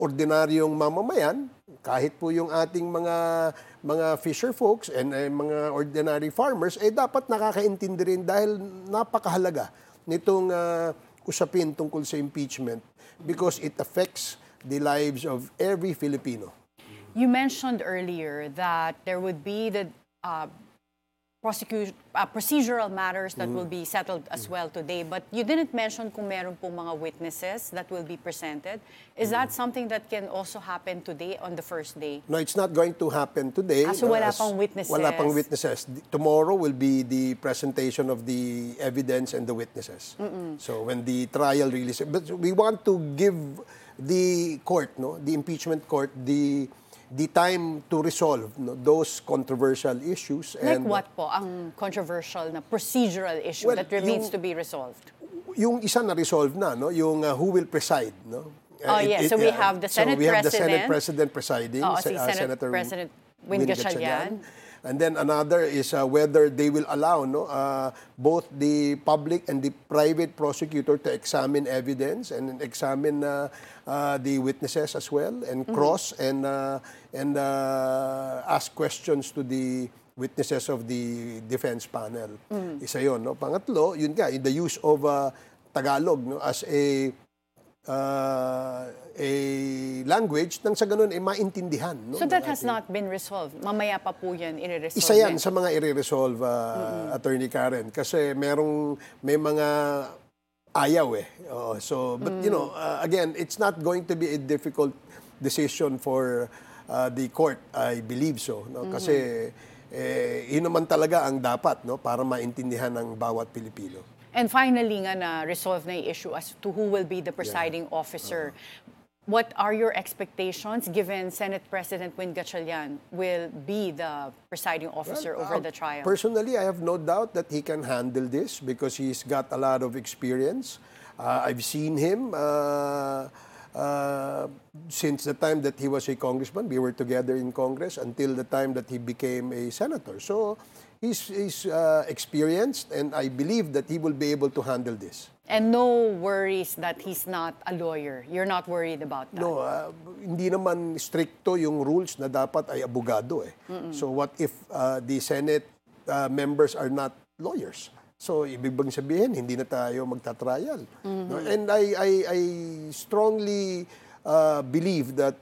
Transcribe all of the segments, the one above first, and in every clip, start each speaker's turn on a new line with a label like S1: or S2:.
S1: ordinaryong mamamayan, kahit po yung ating mga fisher folks and mga ordinary farmers, dapat nakakaintindi rin dahil napakahalaga nitong usapin tungkol sa impeachment because it affects the lives of every Filipino.
S2: You mentioned earlier that there would be the procedural matters that will be settled as well today, but you didn't mention kung meron pong mga witnesses that will be presented. Is that something that can also happen today on the first day?
S1: No, it's not going to happen today.
S2: So wala pang witnesses?
S1: Wala pang witnesses. Tomorrow will be the presentation of the evidence and the witnesses. So when the trial really... But we want to give the court, the impeachment court, the time to resolve those controversial issues.
S2: Like what po ang controversial na procedural issue that remains to be resolved?
S1: Yung isa na resolve na, yung who will preside.
S2: Yes. So we have the Senate President.
S1: So we have the Senate President presiding,
S2: si Senator President Win Gatchalian.
S1: And then another is whether they will allow both the public and the private prosecutor to examine evidence and examine the witnesses as well and cross and ask questions to the witnesses of the defense panel. Isa yun. Pangatlo, yun nga, in the use of Tagalog as a language nang sa ganun maintindihan.
S2: So that has not been resolved? Mamaya pa po yan i-resolve?
S1: Isa yan sa mga i-resolve, Attorney Karen. Kasi may mga ayaw but again, it's not going to be a difficult decision for the court, I believe so. Kasi yun naman talaga ang dapat para maintindihan ng bawat Pilipino.
S2: And finally nga na-resolve na yung issue as to who will be the presiding officer. What are your expectations given Senate President Win Gatchalian will be the presiding officer over the trial?
S1: Personally, I have no doubt that he can handle this because he's got a lot of experience. I've seen him since the time that he was a congressman. We were together in Congress until the time that he became a senator. So he's experienced, and I believe that he will be able to handle this.
S2: And no worries that he's not a lawyer? You're not worried about that?
S1: No, hindi naman stricto yung rules na dapat ay abogado So what if the Senate members are not lawyers? So ibig bang sabihin, hindi na tayo magta-trial. And I strongly believe that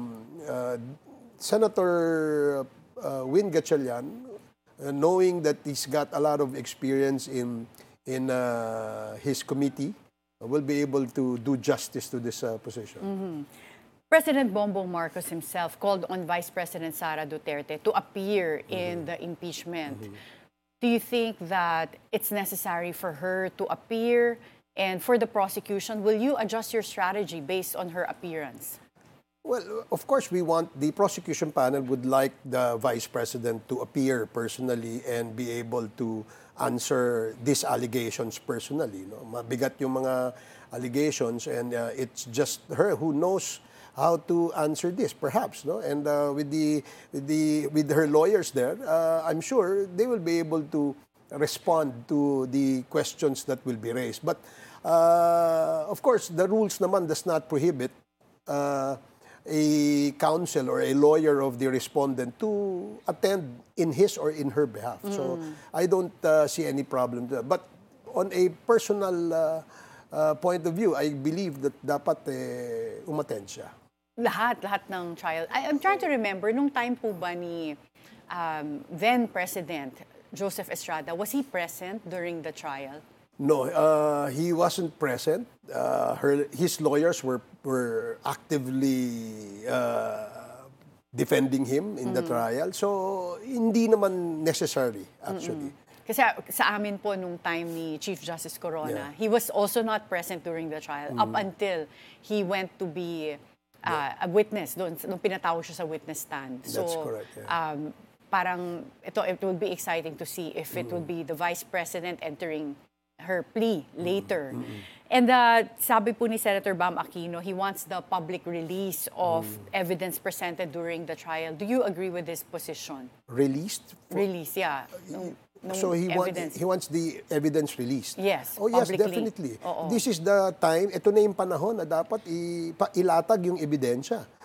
S1: Senator Win Gatchalian, knowing that he's got a lot of experience in his committee, will be able to do justice to this position.
S2: President Bongbong Marcos himself called on Vice President Sara Duterte to appear in the impeachment. Do you think that it's necessary for her to appear? And for the prosecution, will you adjust your strategy based on her appearance?
S1: Well, of course, the prosecution panel would like the Vice President to appear personally and be able to answer these allegations personally. Mabigat yung mga allegations, and it's just her who knows how to answer this, perhaps. And with her lawyers there, I'm sure they will be able to respond to the questions that will be raised. But of course, the rules naman does not prohibit a counsel or a lawyer of the respondent to attend in his or in her behalf. So I don't see any problem there. But on a personal point of view, I believe that dapat umattend siya.
S2: Lahat ng trial. I'm trying to remember, nung time po ba ni then President Joseph Estrada, was he present during the trial?
S1: No, he wasn't present. His lawyers were actively defending him in the trial. So, hindi naman necessary, actually.
S2: Kasi sa amin po nung time ni Chief Justice Corona, he was also not present during the trial up until he went to be a witness doon nung pinatawag siya sa witness stand. So,
S1: that's correct.
S2: Parang it will be exciting to see if it will be the Vice President entering her plea later. And sabi po ni Senator Bam Aquino, he wants the public release of evidence presented during the trial. Do you agree with this position?
S1: Released?
S2: Release, yeah.
S1: So
S2: evidence.
S1: he wants the evidence released.
S2: Yes,
S1: Oh yes,
S2: publicly.
S1: definitely.
S2: Oo.
S1: This is the time, ito na yung panahon na dapat ilatag yung ebidensya.